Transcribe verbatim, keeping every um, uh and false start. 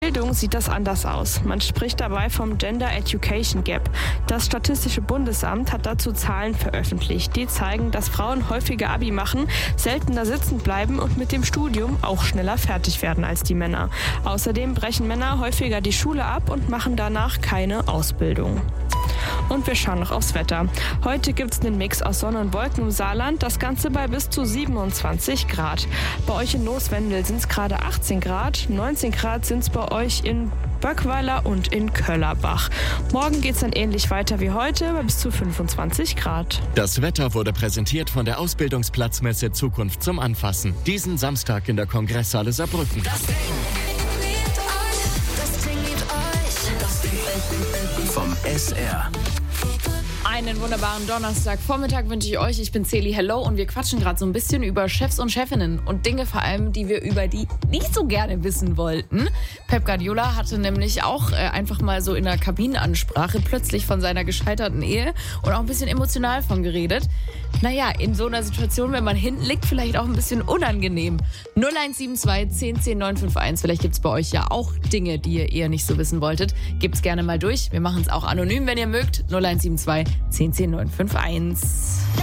Bildung sieht das anders aus. Man spricht dabei vom Gender Education Gap. Das Statistische Bundesamt hat dazu Zahlen veröffentlicht, die zeigen, dass Frauen häufiger Abi machen, seltener sitzen bleiben und mit dem Studium auch schneller fertig werden als die Männer. Außerdem brechen Männer häufiger die Schule ab und machen danach keine Ausbildung. Und wir schauen noch aufs Wetter. Heute gibt es einen Mix aus Sonne und Wolken im Saarland, das Ganze bei bis zu siebenundzwanzig Grad. Bei euch in Nooswendel sind es gerade achtzehn Grad, neunzehn Grad sind es bei euch in Böckweiler und in Köllerbach. Morgen geht es dann ähnlich weiter wie heute, bei bis zu fünfundzwanzig Grad. Das Wetter wurde präsentiert von der Ausbildungsplatzmesse Zukunft zum Anfassen. Diesen Samstag in der Kongresshalle Saarbrücken. Das Ding liebt euch, das Ding liebt euch, das Ding vom S R. Einen wunderbaren Donnerstagvormittag wünsche ich euch. Ich bin Celi, hello, und wir quatschen gerade so ein bisschen über Chefs und Chefinnen und Dinge vor allem, die wir über die nicht so gerne wissen wollten. Pep Guardiola hatte nämlich auch äh, einfach mal so in einer Kabinenansprache plötzlich von seiner gescheiterten Ehe und auch ein bisschen emotional von geredet. Naja, in so einer Situation, wenn man hinten liegt, vielleicht auch ein bisschen unangenehm. null eins sieben zwei, zehn, zehn, neun fünf eins. Vielleicht gibt es bei euch ja auch Dinge, die ihr eher nicht so wissen wolltet. Gebt's gerne mal durch. Wir machen es auch anonym, wenn ihr mögt. null eins sieben zwei, zehn, zehn, neun fünf eins.